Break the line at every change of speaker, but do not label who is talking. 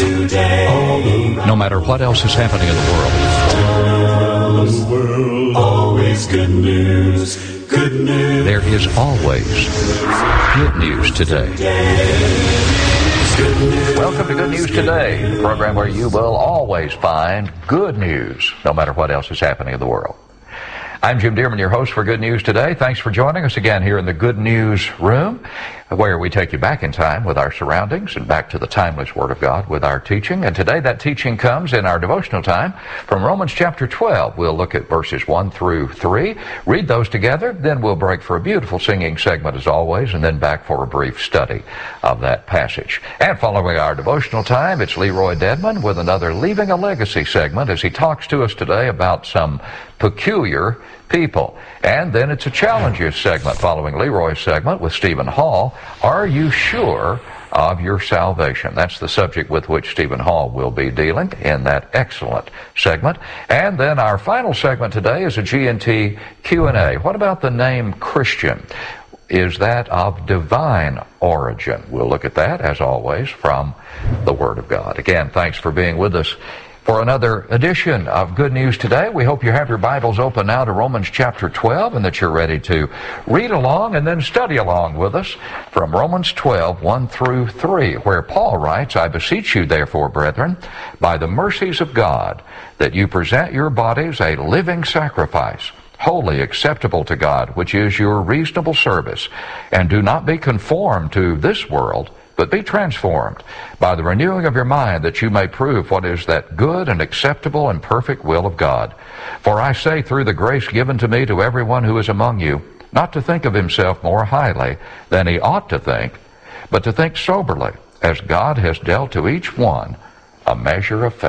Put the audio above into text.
today.
No matter what else is happening in the world,
Always good news. Good news.
there is always good news today. Welcome to Good News Today, the program where you will always find good news, no matter what else is happening in the world. I'm Jim Dearman, your host for Good News Today. Thanks for joining us again here in the Good News Room, where we take you back in time with our surroundings and back to the timeless Word of God with our teaching. And today that teaching comes in our devotional time from Romans chapter 12. We'll look at verses 1 through 3, read those together, then we'll break for a beautiful singing segment as always, and then back for a brief study of that passage. And following our devotional time, it's Leroy Dedman with another Leaving a Legacy segment as he talks to us today about some peculiar people. And then it's a Challenges segment following Leroy's segment with Stephen Hall. Are you sure of your salvation? That's the subject with which Stephen Hall will be dealing in that excellent segment. And then our final segment today is a G&T Q&A. What about the name Christian? Is that of divine origin? We'll look at that, as always, from the Word of God. Again, thanks for being with us for another edition of Good News Today. We hope you have your Bibles open now to Romans chapter 12 and that you're ready to read along and then study along with us from Romans 12, 1 through 3, where Paul writes, I beseech you therefore, brethren, by the mercies of God, that you present your bodies a living sacrifice, wholly acceptable to God, which is your reasonable service, and do not be conformed to this world, but be transformed by the renewing of your mind, that you may prove what is that good and acceptable and perfect will of God. For I say, through the grace given to me, to everyone who is among you, not to think of himself more highly than he ought to think, but to think soberly, as God has dealt to each one a measure of faith.